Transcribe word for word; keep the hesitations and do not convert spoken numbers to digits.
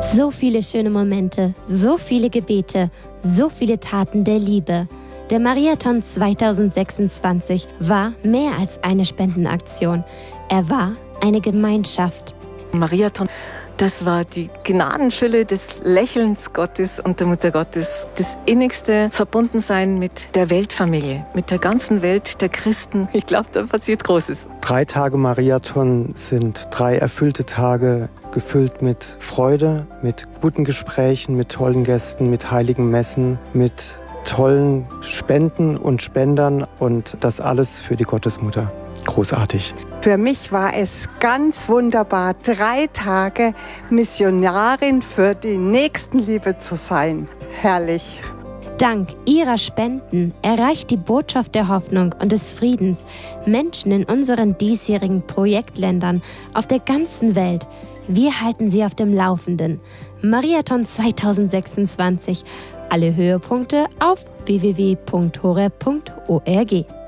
So viele schöne Momente, so viele Gebete, so viele Taten der Liebe. Der Mariathon zwanzig sechsundzwanzig war mehr als eine Spendenaktion. Er war eine Gemeinschaft. Mariathon, das war die Gnadenfülle des Lächelns Gottes und der Mutter Gottes. Das innigste Verbundensein mit der Weltfamilie, mit der ganzen Welt der Christen. Ich glaube, da passiert Großes. Drei Tage Mariathon sind drei erfüllte Tage, gefüllt mit Freude, mit guten Gesprächen, mit tollen Gästen, mit heiligen Messen, mit tollen Spenden und Spendern und das alles für die Gottesmutter. Großartig. Für mich war es ganz wunderbar, drei Tage Missionarin für die Nächstenliebe zu sein. Herrlich. Dank ihrer Spenden erreicht die Botschaft der Hoffnung und des Friedens Menschen in unseren diesjährigen Projektländern auf der ganzen Welt. Wir halten sie auf dem Laufenden. Mariathon zwanzig sechsundzwanzig. Alle Höhepunkte auf w w w punkt horeb punkt org.